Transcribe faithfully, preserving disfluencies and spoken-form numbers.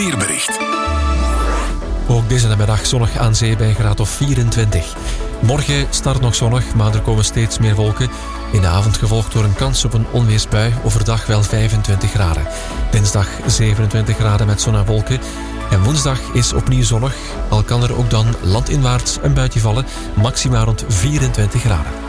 Weerbericht. Ook deze namiddag zonnig aan zee bij een graad of vierentwintig. Morgen start nog zonnig, maar er komen steeds meer wolken. In de avond gevolgd door een kans op een onweersbui. Overdag wel vijfentwintig graden. Dinsdag zevenentwintig graden met zon en wolken. En woensdag is opnieuw zonnig. Al kan er ook dan landinwaarts een buitje vallen. Maxima rond vierentwintig graden.